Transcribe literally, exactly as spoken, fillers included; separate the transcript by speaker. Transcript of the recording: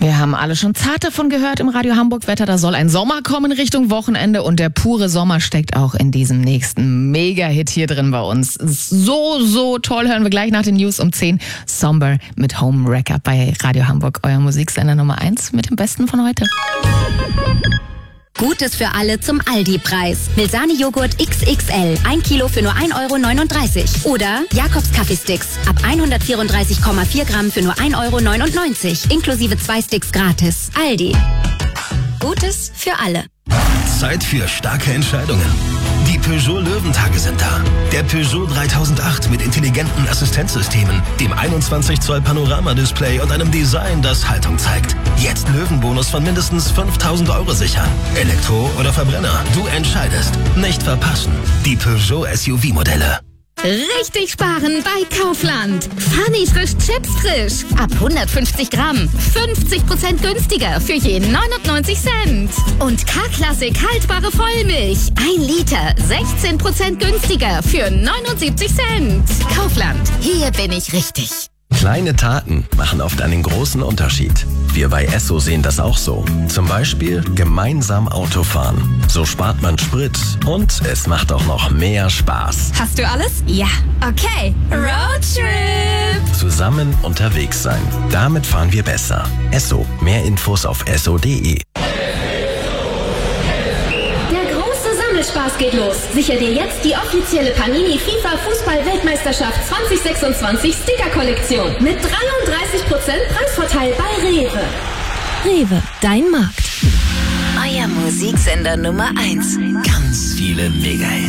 Speaker 1: Wir haben alle schon zart davon gehört im Radio Hamburg Wetter. Da soll ein Sommer kommen Richtung Wochenende und der pure Sommer steckt auch in diesem nächsten Mega-Hit hier drin bei uns. So, so toll. Hören wir gleich nach den News um zehn. Somber mit Home Wrecker bei Radio Hamburg, euer Musiksender Nummer eins mit dem Besten von heute.
Speaker 2: Gutes für alle zum Aldi-Preis. Milsani-Joghurt X X L. Ein Kilo für nur ein Euro neununddreißig. Oder Jakobs Kaffeesticks. Ab hundertvierunddreißig Komma vier Gramm für nur ein Euro neunundneunzig. Inklusive zwei Sticks gratis. Aldi. Gutes für alle.
Speaker 3: Zeit für starke Entscheidungen. Die Peugeot Löwentage sind da. Der Peugeot dreitausendacht mit intelligenten Assistenzsystemen, dem einundzwanzig Zoll Panoramadisplay und einem Design, das Haltung zeigt. Jetzt Löwenbonus von mindestens fünftausend Euro sichern. Elektro oder Verbrenner, du entscheidest. Nicht verpassen. Die Peugeot S U V-Modelle.
Speaker 2: Richtig sparen bei Kaufland. Funny frisch Chips frisch. Ab hundertfünfzig Gramm. fünfzig Prozent günstiger für je neunundneunzig Cent. Und K-Klassik haltbare Vollmilch. ein Liter. sechzehn Prozent günstiger für neunundsiebzig Cent. Kaufland. Hier bin ich richtig.
Speaker 4: Kleine Taten machen oft einen großen Unterschied. Wir bei Esso sehen das auch so. Zum Beispiel gemeinsam Auto fahren. So spart man Sprit und es macht auch noch mehr Spaß.
Speaker 2: Hast du alles? Ja. Okay. Roadtrip.
Speaker 4: Zusammen unterwegs sein. Damit fahren wir besser. Esso. Mehr Infos auf esso punkt de.
Speaker 5: Spaß geht los. Sicher dir jetzt die offizielle Panini FIFA Fußball-Weltmeisterschaft zwanzig sechsundzwanzig Sticker-Kollektion mit dreiunddreißig Prozent Preisvorteil bei Rewe.
Speaker 2: Rewe, dein Markt.
Speaker 6: Euer Musiksender Nummer eins.
Speaker 3: Ganz viele Mega-Hits.